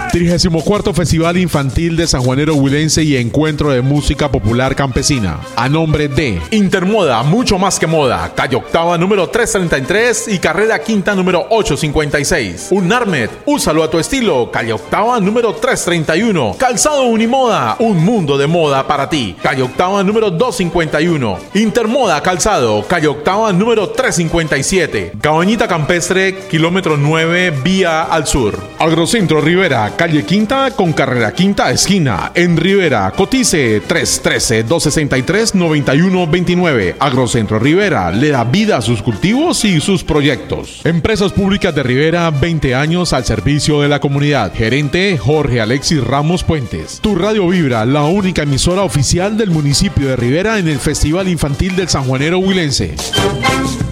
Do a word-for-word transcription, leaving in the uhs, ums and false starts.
trigésimo cuarto Festival Infantil de Sanjuanero Huilense y Encuentro de Música Popular Campesina. A nombre de Intermoda, mucho más que moda. Calle Octava número trescientos treinta y tres y Carrera Quinta número ochocientos cincuenta y seis. Unarmed, úsalo a tu estilo. Calle Octava número trescientos treinta y uno. Calzado Unimoda, un mundo de moda para ti. Calle Octava número doscientos cincuenta y uno. Intermoda Calzado, Calle Octava número trescientos cincuenta y siete. Cabañita Campestre, kilómetro nueve, vía al sur. Agrocentro Rivera, calle Quinta con Carrera Quinta esquina. En Rivera, cotice tres uno tres, dos seis tres, nueve uno dos nueve. Agrocentro Rivera le da vida a sus cultivos y sus proyectos. Empresas Públicas de Rivera, veinte años al servicio de la comunidad. Gerente Jorge Alexis Ramos Puentes. Tu Radio Vibra, la única emisora oficial del municipio de Rivera en el Festival Infantil del Sanjuanero Huilense.